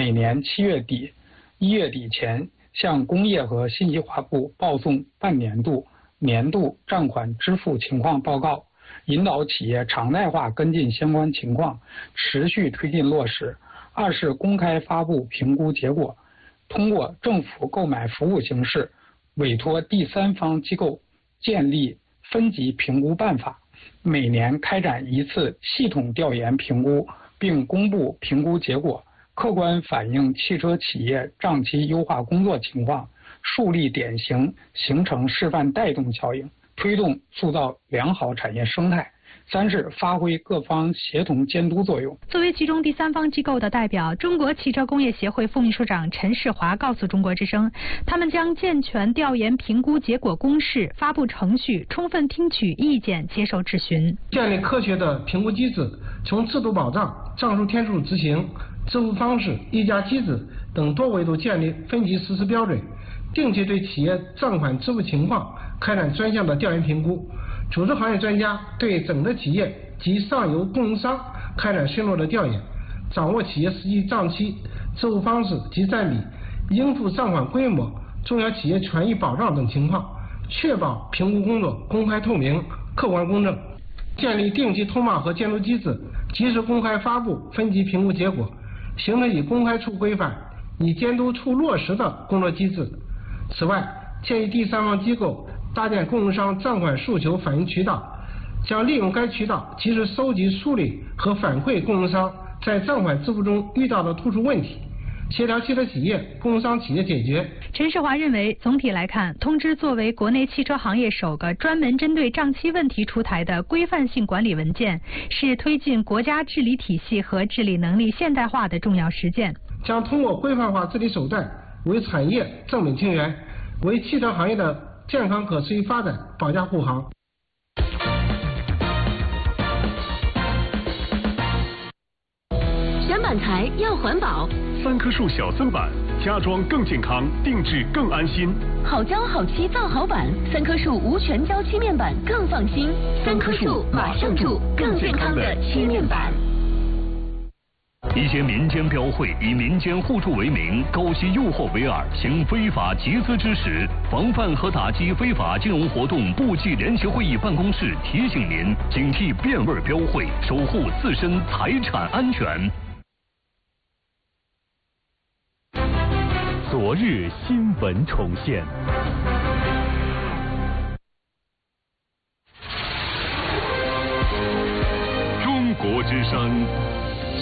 每年7月底、1月底前向工业和信息化部报送半年度、年度账款支付情况报告，引导企业常态化跟进相关情况，持续推进落实。二是公开发布评估结果，通过政府购买服务形式，委托第三方机构建立分级评估办法，每年开展一次系统调研评估，并公布评估结果，客观反映汽车企业账期优化工作情况，树立典型，形成示范带动效应，推动塑造良好产业生态。三是发挥各方协同监督作用。 作为其中第三方机构的代表，中国汽车工业协会副秘书长陈世华告诉中国之声，他们将健全调研评估结果公示、发布程序，充分听取意见，接受质询， 建立科学的评估机制，从制度保障、账数天数执行、支付方式、议价机制等多维度建立分级实施标准，定期对企业账款支付情况开展专项的调研评估，组织行业专家对整个企业及上游供应商开展深入的调研，掌握企业实际账期、支付方式及占比、应付账款规模、中小企业权益保障等情况，确保评估工作公开透明、客观公正。建立定期通报和监督机制，及时公开发布分级评估结果，形成以公开处规范、以监督处落实的工作机制。此外，建议第三方机构搭建供应商账款诉求反映渠道，将利用该渠道及时收集、梳理和反馈供应商在账款支付中遇到的突出问题，协调汽车企业、供应商企业解决。 陈世华认为，总体来看，通知作为国内汽车行业首个专门针对账期问题出台的规范性管理文件，是推进国家治理体系和治理能力现代化的重要实践。 将通过规范化治理手段，为产业正本清源，为汽车行业的健康可持续发展保驾护航。 选板材要环保 ，3棵树小增板，加装更健康，定制更安心。 好胶好漆造好板，3棵树无全胶漆面板更放心。3棵树马上住更健康的漆面板。 一些民间标会以民间互助为名，勾结诱惑为饵，行非法集资之实。防范和打击非法金融活动部际联席会议办公室提醒您，警惕变味标会，守护自身财产安全。昨日新闻重现。中国之声